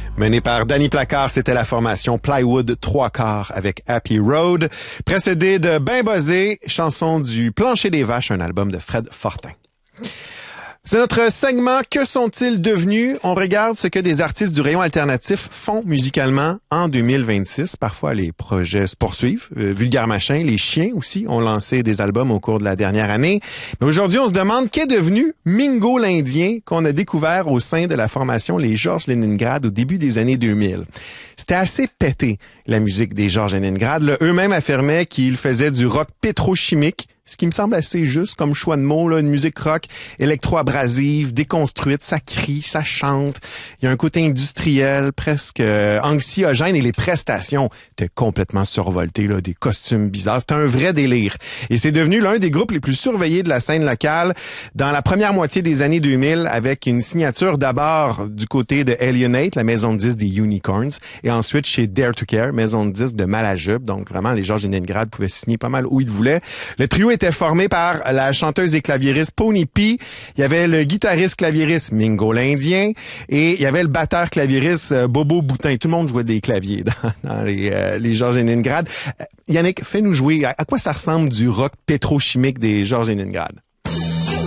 Menée par Danny Placard, c'était la formation Plywood 3/4 avec Happy Road, précédé de Ben Buzzé, chanson du Plancher des Vaches, un album de Fred Fortin. C'est notre segment « Que sont-ils devenus ?» On regarde ce que des artistes du rayon alternatif font musicalement en 2026. Parfois, les projets se poursuivent. Vulgaire Machin, les Chiens aussi ont lancé des albums au cours de la dernière année. Mais aujourd'hui, on se demande qu'est devenu Mingo l'Indien qu'on a découvert au sein de la formation Les Georges Leningrad au début des années 2000. C'était assez pété, la musique des Georges Leningrad. Eux-mêmes affirmaient qu'ils faisaient du rock pétrochimique, ce qui me semble assez juste comme choix de mots, là, une musique rock électro-abrasive, déconstruite, ça crie, ça chante. Il y a un côté industriel, presque anxiogène, et les prestations étaient complètement survoltées, là, des costumes bizarres. C'était un vrai délire. Et c'est devenu l'un des groupes les plus surveillés de la scène locale dans la première moitié des années 2000, avec une signature d'abord du côté de Alienate, la maison de disques des Unicorns, et ensuite chez Dare to Care, maison de disques de Malajube. Donc vraiment, les Georges Leningrad pouvaient signer pas mal où ils voulaient. Le trio était formé par la chanteuse et claviériste Pony P, il y avait le guitariste claviériste Mingo l'Indien et il y avait le batteur claviériste Bobo Boutin. Tout le monde jouait des claviers dans les Georges Leningrad. Yannick, fais-nous jouer. À quoi ça ressemble du rock pétrochimique des Georges Leningrad?